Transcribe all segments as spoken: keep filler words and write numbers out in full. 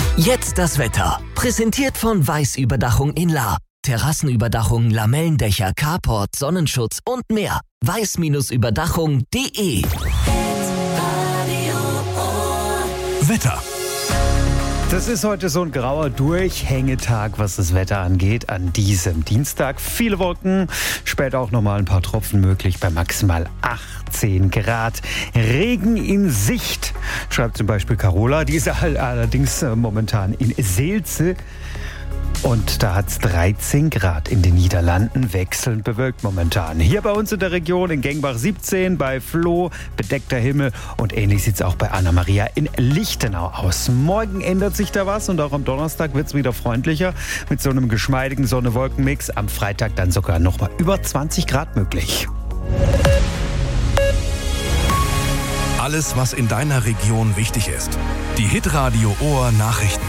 Jetzt das Wetter. Präsentiert von Weiß Überdachung in Lahr. Terrassenüberdachung, Lamellendächer, Carport, Sonnenschutz und mehr. weiß Überdachung punkt de. Wetter. Das ist heute so ein grauer Durchhängetag, was das Wetter angeht, an diesem Dienstag. Viele Wolken, später auch nochmal ein paar Tropfen möglich bei maximal achtzehn Grad. Regen in Sicht, schreibt zum Beispiel Carola. Die ist allerdings momentan in Seelze. Und da hat es dreizehn Grad in den Niederlanden, wechselnd bewölkt momentan. Hier bei uns in der Region in Gengbach siebzehn, bei Floh bedeckter Himmel und ähnlich sieht es auch bei Anna-Maria in Lichtenau aus. Morgen ändert sich da was und auch am Donnerstag wird es wieder freundlicher mit so einem geschmeidigen Sonne-Wolken-Mix. Am Freitag dann sogar noch mal über zwanzig Grad möglich. Alles, was in deiner Region wichtig ist. Die Hitradio Ohr Nachrichten.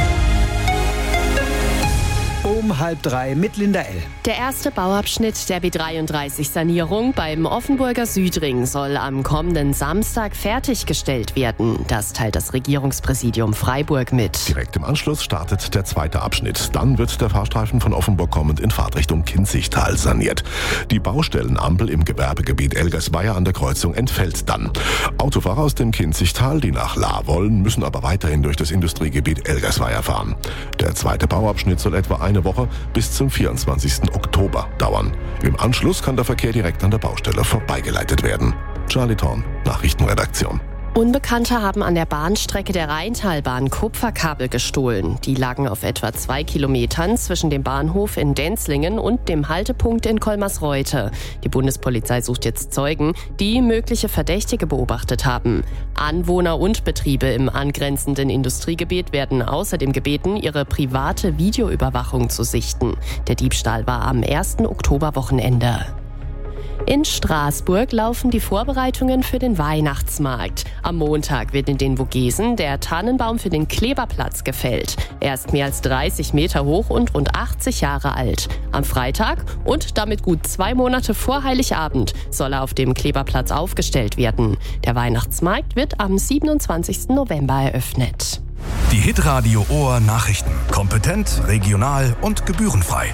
Um halb drei mit Linda L. Der erste Bauabschnitt der B dreiunddreißig-Sanierung beim Offenburger Südring soll am kommenden Samstag fertiggestellt werden. Das teilt das Regierungspräsidium Freiburg mit. Direkt im Anschluss startet der zweite Abschnitt. Dann wird der Fahrstreifen von Offenburg kommend in Fahrtrichtung Kinzigtal saniert. Die Baustellenampel im Gewerbegebiet Elgersweier an der Kreuzung entfällt dann. Autofahrer aus dem Kinzigtal, die nach Lahr wollen, müssen aber weiterhin durch das Industriegebiet Elgersweier fahren. Der zweite Bauabschnitt soll etwa eine Woche bis zum vierundzwanzigsten Oktober dauern. Im Anschluss kann der Verkehr direkt an der Baustelle vorbeigeleitet werden. Charlie Thorn, Nachrichtenredaktion. Unbekannte haben an der Bahnstrecke der Rheintalbahn Kupferkabel gestohlen. Die lagen auf etwa zwei Kilometern zwischen dem Bahnhof in Denzlingen und dem Haltepunkt in Kolmersreute. Die Bundespolizei sucht jetzt Zeugen, die mögliche Verdächtige beobachtet haben. Anwohner und Betriebe im angrenzenden Industriegebiet werden außerdem gebeten, ihre private Videoüberwachung zu sichten. Der Diebstahl war am ersten Oktoberwochenende. In Straßburg laufen die Vorbereitungen für den Weihnachtsmarkt. Am Montag wird in den Vogesen der Tannenbaum für den Kleberplatz gefällt. Er ist mehr als dreißig Meter hoch und rund achtzig Jahre alt. Am Freitag und damit gut zwei Monate vor Heiligabend soll er auf dem Kleberplatz aufgestellt werden. Der Weihnachtsmarkt wird am siebenundzwanzigsten November eröffnet. Die Hitradio Ohr Nachrichten. Kompetent, regional und gebührenfrei.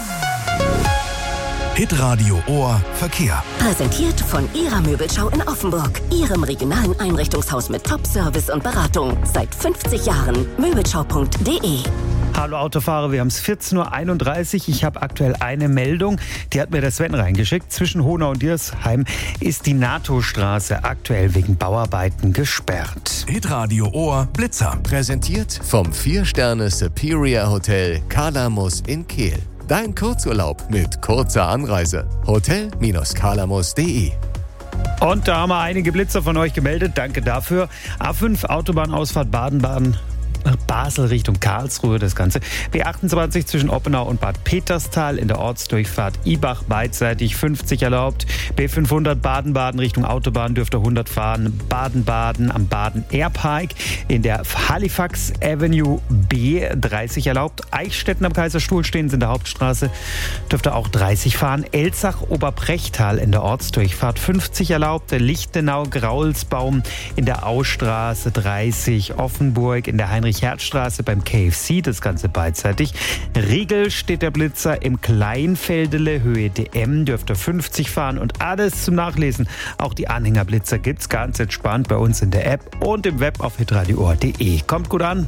Hitradio Ohr Verkehr. Präsentiert von Ihrer Möbelschau in Offenburg. Ihrem regionalen Einrichtungshaus mit Top-Service und Beratung. Seit fünfzig Jahren. Möbelschau punkt de. Hallo Autofahrer, wir haben es vierzehn Uhr einunddreißig. Ich habe aktuell eine Meldung, die hat mir der Sven reingeschickt. Zwischen Honau und Diersheim ist die NATO-Straße aktuell wegen Bauarbeiten gesperrt. Hitradio Ohr Blitzer. Präsentiert vom vier Sterne Superior Hotel Kalamus in Kehl. Dein Kurzurlaub mit kurzer Anreise. hotel Kalamus punkt de. Und da haben wir einige Blitzer von euch gemeldet. Danke dafür. A fünf Autobahnausfahrt Baden-Baden. Basel Richtung Karlsruhe, das Ganze. B achtundzwanzig zwischen Oppenau und Bad Peterstal in der Ortsdurchfahrt Ibach beidseitig fünfzig erlaubt. B fünfhundert Baden-Baden Richtung Autobahn dürfte hundert fahren. Baden-Baden am Baden-Airpike in der Halifax Avenue B dreißig erlaubt. Eichstätten am Kaiserstuhl stehen in der Hauptstraße, dürfte auch dreißig fahren. Elzach-Oberbrechtal in der Ortsdurchfahrt fünfzig erlaubt. Lichtenau-Graulsbaum in der Austraße dreißig. Offenburg in der Heinrich-Herz-Straße beim K F C, das Ganze beidseitig. Riegel steht der Blitzer im Kleinfeldele, Höhe D M, dürfte fünfzig fahren und alles zum Nachlesen. Auch die Anhängerblitzer gibt's ganz entspannt bei uns in der App und im Web auf hitradio ohr punkt de. Kommt gut an.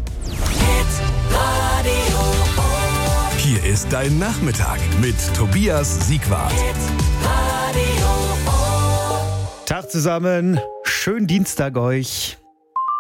Hier ist dein Nachmittag mit Tobias Siegwart. Tag zusammen, schönen Dienstag euch.